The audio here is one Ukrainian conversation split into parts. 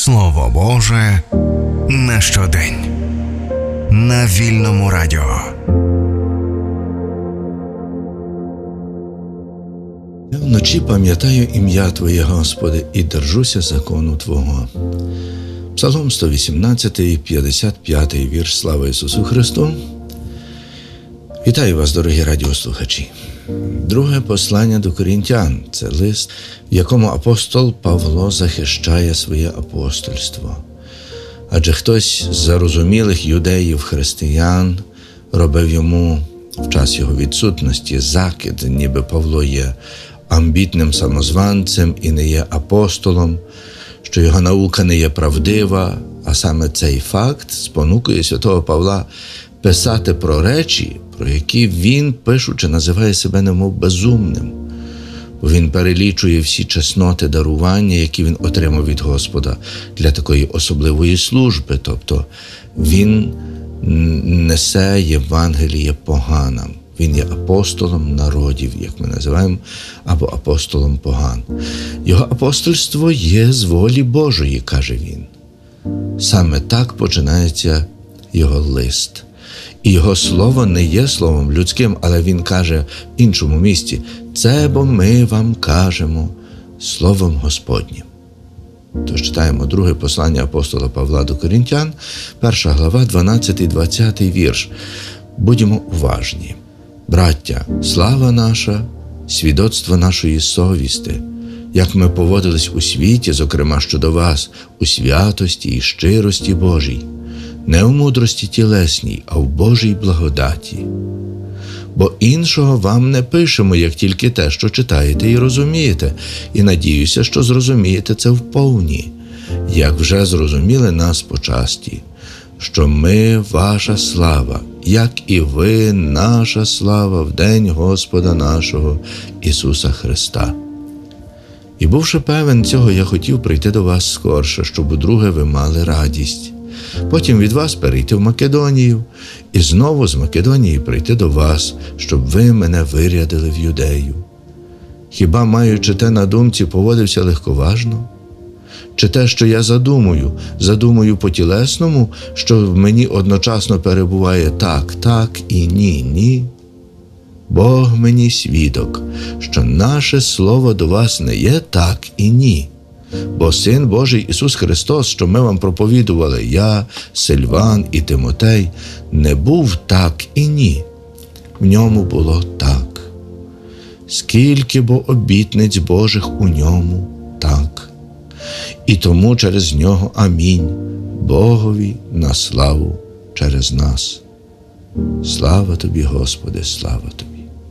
Слово Боже на щодень. На Вільному радіо. Я вночі пам'ятаю ім'я Твоє, Господи, і держуся закону Твого. Псалом 118, 55 вірш. Слава Ісусу Христу! Вітаю вас, дорогі радіослухачі! Друге послання до Коринтян – це лист, в якому апостол Павло захищає своє апостольство. Адже хтось з зарозумілих юдеїв, християн, робив йому в час його відсутності закид, ніби Павло є амбітним самозванцем і не є апостолом, що його наука не є правдива, а саме цей факт спонукує святого Павла писати про речі, про які він, пишучи, називає себе немов безумним. Бо він перелічує всі чесноти дарування, які він отримав від Господа для такої особливої служби. Тобто він несе Євангеліє поганам. Він є апостолом народів, як ми називаємо, або апостолом поган. Його апостольство є з волі Божої, каже він. Саме так починається його лист. І його слово не є словом людським, але він каже в іншому місці: «Це бо ми вам кажемо словом Господнім». Тож читаємо друге послання апостола Павла до Коринтян, 1 глава, 12-20 вірш. Будьмо уважні. «Браття, слава наша, свідоцтво нашої совісти, як ми поводились у світі, зокрема щодо вас, у святості і щирості Божій, не в мудрості тілесній, а в Божій благодаті. Бо іншого вам не пишемо, як тільки те, що читаєте і розумієте, і надіюся, що зрозумієте це вповні, як вже зрозуміли нас почасті, що ми ваша слава, як і ви наша слава в день Господа нашого Ісуса Христа. І бувши певен цього, я хотів прийти до вас скорше, щоб удруге ви мали радість. Потім від вас перейти в Македонію, і знову з Македонії прийти до вас, щоб ви мене вирядили в Юдею. Хіба, маючи те на думці, поводився легковажно? Чи те, що я задумую по-тілесному, що в мені одночасно перебуває так і ні? Бог мені свідок, що наше слово до вас не є так і ні. Бо Син Божий Ісус Христос, що ми вам проповідували, я, Сильван і Тимотей, не був так і ні. В ньому було так. Скільки бо обітниць Божих у ньому, так. І тому через нього амінь, Богові на славу через нас. Слава тобі, Господи, слава тобі.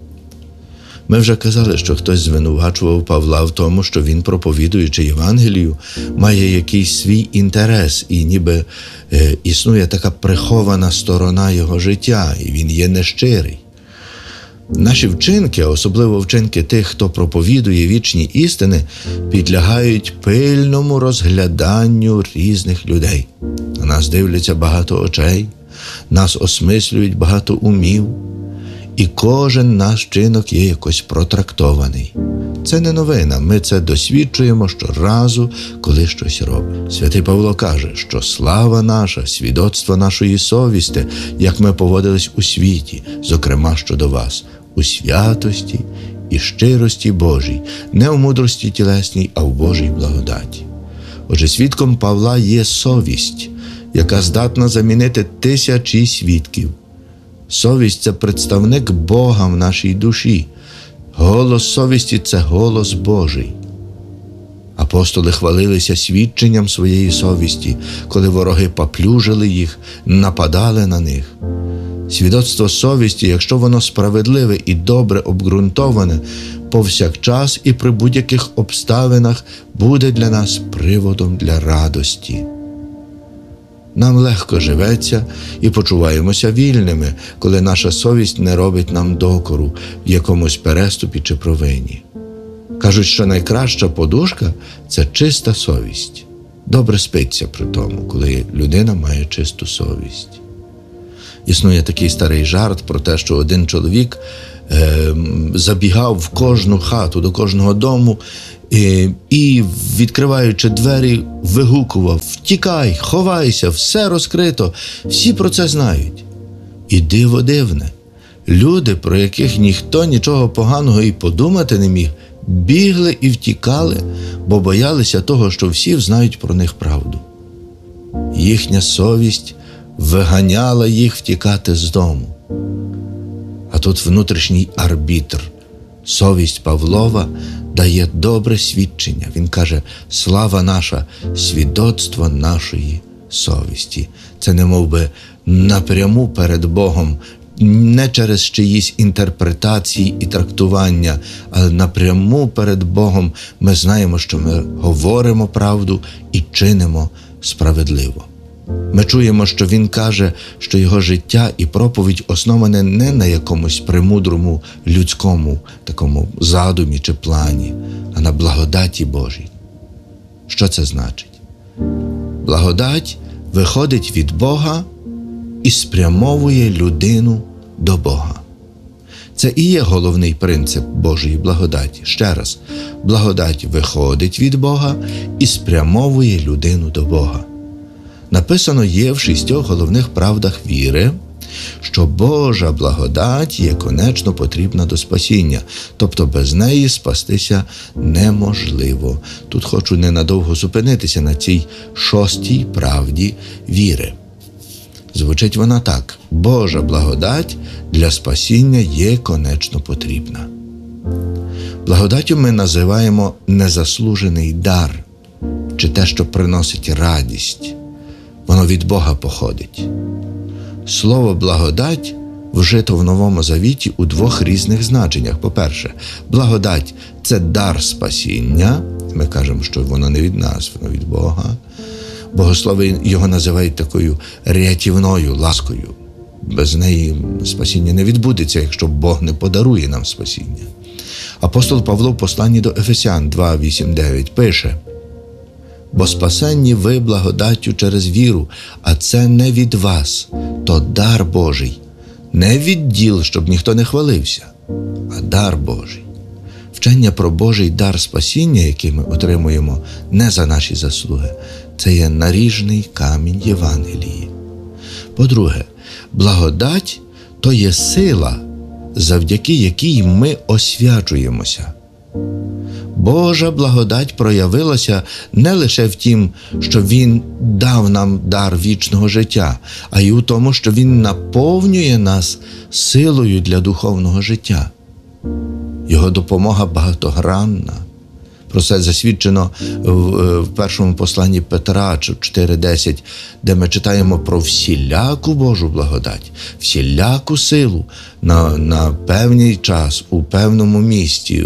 Ми вже казали, що хтось звинувачував Павла в тому, що він, проповідуючи Євангелію, має якийсь свій інтерес, і ніби існує така прихована сторона його життя, і він є нещирий. Наші вчинки, а особливо вчинки тих, хто проповідує вічні істини, підлягають пильному розгляданню різних людей. На нас дивляться багато очей, нас осмислюють багато умів, і кожен наш вчинок є якось протрактований. Це не новина, ми це досвідчуємо щоразу, коли щось робимо. Святий Павло каже, що слава наша, свідоцтво нашої совісти, як ми поводились у світі, зокрема щодо вас, у святості і щирості Божій, не в мудрості тілесній, а в Божій благодаті. Отже, свідком Павла є совість, яка здатна замінити тисячі свідків. Совість – це представник Бога в нашій душі. Голос совісті – це голос Божий. Апостоли хвалилися свідченням своєї совісті, коли вороги поплюжили їх, нападали на них. Свідоцтво совісті, якщо воно справедливе і добре обґрунтоване, повсякчас і при будь-яких обставинах буде для нас приводом для радості. Нам легко живеться і почуваємося вільними, коли наша совість не робить нам докору в якомусь переступі чи провині. Кажуть, що найкраща подушка – це чиста совість. Добре спиться при тому, коли людина має чисту совість. Існує такий старий жарт про те, що один чоловік забігав в кожну хату, до кожного дому і, відкриваючи двері, вигукував: «Втікай, ховайся, все розкрито». Всі про це знають. І диво дивне. Люди, про яких ніхто нічого поганого і подумати не міг, бігли і втікали, бо боялися того, що всі знають про них правду. Їхня совість виганяла їх втікати з дому. А тут внутрішній арбітр, совість Павлова, дає добре свідчення. Він каже: слава наша, свідоцтво нашої совісті. Це немов би напряму перед Богом, не через чиїсь інтерпретації і трактування, але напряму перед Богом ми знаємо, що ми говоримо правду і чинимо справедливо. Ми чуємо, що він каже, що його життя і проповідь основане не на якомусь премудрому людському такому задумі чи плані, а на благодаті Божій. Що це значить? Благодать виходить від Бога і спрямовує людину до Бога. Це і є головний принцип Божої благодаті. Ще раз, благодать виходить від Бога і спрямовує людину до Бога. Написано є в 6 головних правдах віри, що Божа благодать є конечно потрібна до спасіння, тобто без неї спастися неможливо. Тут хочу ненадовго зупинитися на цій 6 правді віри. Звучить вона так: Божа благодать для спасіння є конечно потрібна. Благодаттю ми називаємо незаслужений дар, чи те, що приносить радість. Воно від Бога походить. Слово «благодать» вжито в Новому Завіті у 2 різних значеннях. По-перше, благодать – це дар спасіння. Ми кажемо, що воно не від нас, воно від Бога. Богослови його називають такою рятівною ласкою. Без неї спасіння не відбудеться, якщо Бог не подарує нам спасіння. Апостол Павло в посланні до Ефесян 2:8-9 пише: «Бо спасенні ви благодаттю через віру, а це не від вас, то дар Божий, не від діл, щоб ніхто не хвалився, а дар Божий». Вчення про Божий дар спасіння, який ми отримуємо не за наші заслуги, це є наріжний камінь Євангелії. По-друге, благодать – то є сила, завдяки якій ми освячуємося. Божа благодать проявилася не лише в тім, що Він дав нам дар вічного життя, а й у тому, що Він наповнює нас силою для духовного життя. Його допомога багатогранна. Про це засвідчено в першому посланні Петра 4:10, де ми читаємо про всіляку Божу благодать, всіляку силу на певний час, у певному місці,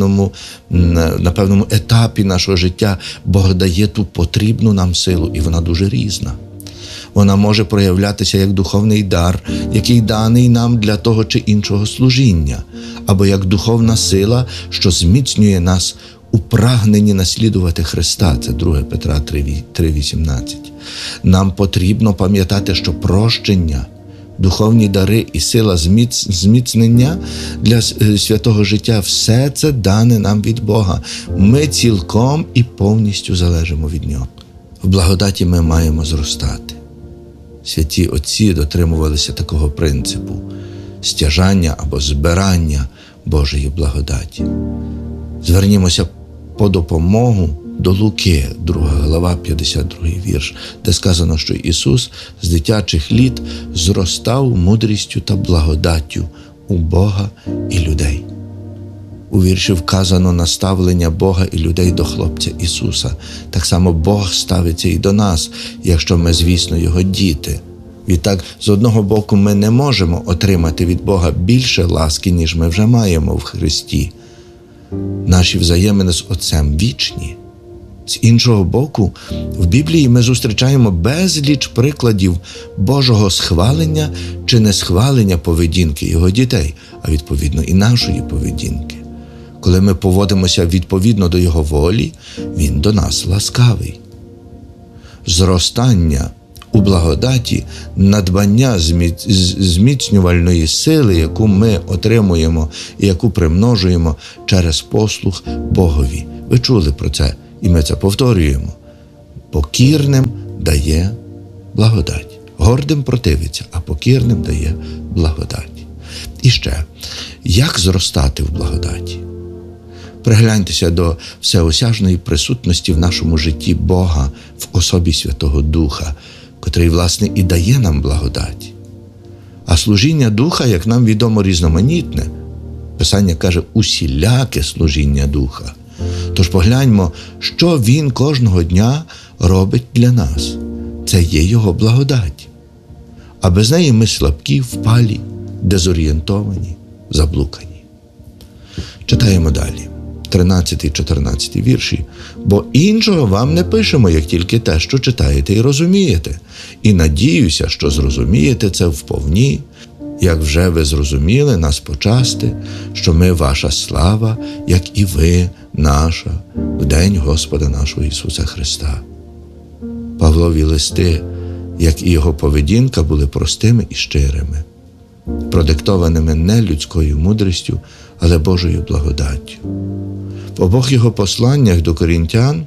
на певному етапі нашого життя Бог дає ту потрібну нам силу, і вона дуже різна. Вона може проявлятися як духовний дар, який даний нам для того чи іншого служіння, або як духовна сила, що зміцнює нас у прагненні наслідувати Христа. Це 2 Петра 3:18. Нам потрібно пам'ятати, що прощення, духовні дари і сила зміцнення для святого життя – все це дане нам від Бога. Ми цілком і повністю залежимо від Нього. В благодаті ми маємо зростати. Святі отці дотримувалися такого принципу – стяжання або збирання Божої благодаті. Звернімося по допомогу до Луки, 2 глава, 52 вірш, де сказано, що Ісус з дитячих літ зростав мудрістю та благодаттю у Бога і людей. У вірші вказано наставлення Бога і людей до хлопця Ісуса. Так само Бог ставиться і до нас, якщо ми, звісно, Його діти. Відтак, з одного боку, ми не можемо отримати від Бога більше ласки, ніж ми вже маємо в Христі. Наші взаємини з Отцем вічні. З іншого боку, в Біблії ми зустрічаємо безліч прикладів Божого схвалення чи несхвалення поведінки Його дітей, а відповідно і нашої поведінки. Коли ми поводимося відповідно до Його волі, Він до нас ласкавий. Зростання у благодаті, надбання зміцнювальної сили, яку ми отримуємо і яку примножуємо через послух Богові, Ви чули про це, і ми це повторюємо. Покірним дає благодать. Гордим противиться, а покірним дає благодать. І ще, як зростати в благодаті? Пригляньтеся до всеосяжної присутності в нашому житті Бога в особі Святого Духа, котрий, власне, і дає нам благодать. А служіння Духа, як нам відомо, різноманітне. Писання каже усіляке служіння Духа. Тож погляньмо, що Він кожного дня робить для нас. Це є Його благодать. А без неї ми слабкі, впалі, дезорієнтовані, заблукані. Читаємо далі. 13-14 вірші. «Бо іншого вам не пишемо, як тільки те, що читаєте і розумієте. І надіюся, що зрозумієте це вповні, як вже ви зрозуміли нас почасти, що ми ваша слава, як і ви наша, в день Господа нашого Ісуса Христа». Павлові листи, як і його поведінка, були простими і щирими, продиктованими не людською мудрістю, але Божою благодаттю. В обох його посланнях до корінтян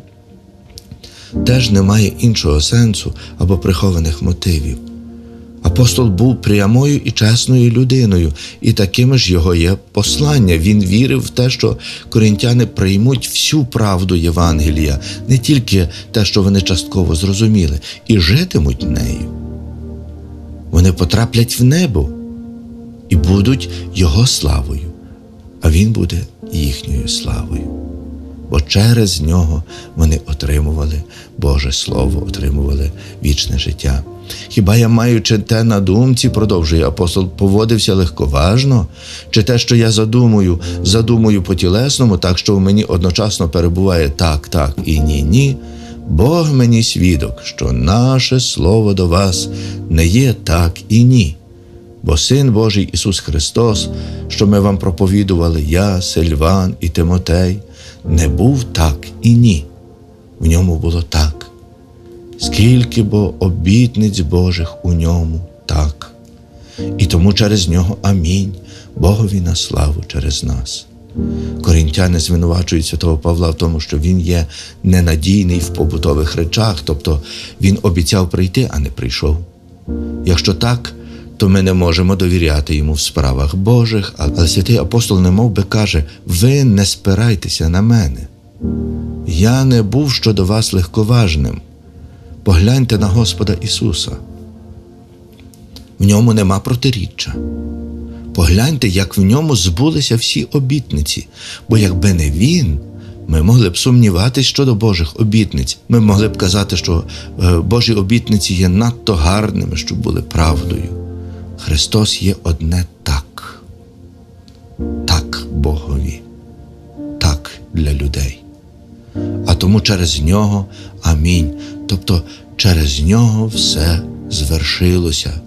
теж немає іншого сенсу або прихованих мотивів. Апостол був прямою і чесною людиною, і такими ж його є послання. Він вірив в те, що корінтяни приймуть всю правду Євангелія, не тільки те, що вони частково зрозуміли, і житимуть нею. Вони потраплять в небо і будуть його славою, а він буде їхньою славою. Бо через нього вони отримували Боже Слово, отримували вічне життя. Хіба я, маючи те на думці, продовжує апостол, поводився легковажно? Чи те, що я задумую по-тілесному, так, що в мені одночасно перебуває так і ні? Бог мені свідок, що наше слово до вас не є так і ні. Бо Син Божий Ісус Христос, що ми вам проповідували я, Сильван і Тимотей, не був так і ні. В ньому було так. Скільки бо обітниць Божих у ньому так. І тому через нього амінь, Богові на славу через нас. Корінтяни звинувачують святого Павла в тому, що він є ненадійний в побутових речах, тобто він обіцяв прийти, а не прийшов. Якщо так, то ми не можемо довіряти йому в справах Божих, але святий апостол немов би каже: ви не спирайтеся на мене. Я не був щодо вас легковажним. Погляньте на Господа Ісуса. В ньому нема протиріччя. Погляньте, як в ньому збулися всі обітниці, бо якби не Він, ми могли б сумніватись щодо Божих обітниць. Ми могли б казати, що Божі обітниці є надто гарними, щоб були правдою. Христос є одне так. Так Богові. Так для людей. А тому через нього амінь. Тобто через нього все звершилося.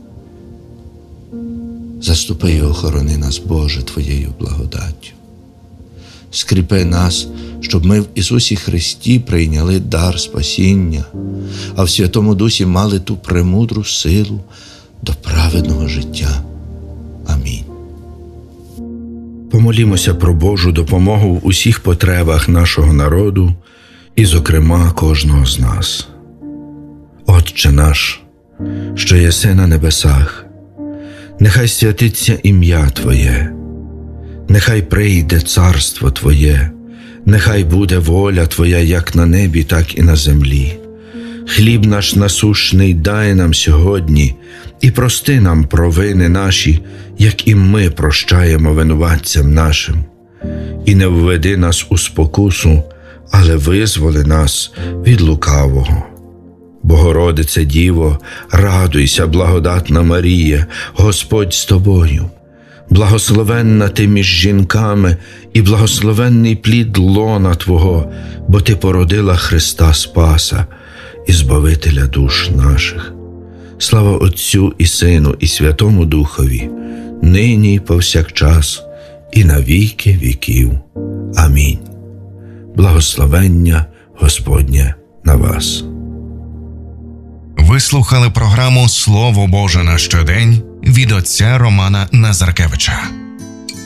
Заступи і охорони нас, Боже, Твоєю благодаттю. Скріпи нас, щоб ми в Ісусі Христі прийняли дар спасіння, а в Святому Дусі мали ту премудру силу до праведного життя. Амінь. Помолімося про Божу допомогу в усіх потребах нашого народу і, зокрема, кожного з нас. Отче наш, що єси на небесах, нехай святиться ім'я Твоє, нехай прийде царство Твоє, нехай буде воля Твоя як на небі, так і на землі. Хліб наш насущний дай нам сьогодні, і прости нам провини наші, як і ми прощаємо винуватцям нашим. І не введи нас у спокусу, але визволи нас від лукавого. Богородице Діво, радуйся, благодатна Марія, Господь з тобою. Благословенна ти між жінками, і благословенний плід лона Твого, бо ти породила Христа Спаса і Збавителя душ наших. Слава Отцю і Сину, і Святому Духові, нині і повсякчас, і на віки віків. Амінь. Благословення Господнє на вас. Ви слухали програму «Слово Боже на щодень» від отця Романа Назаркевича.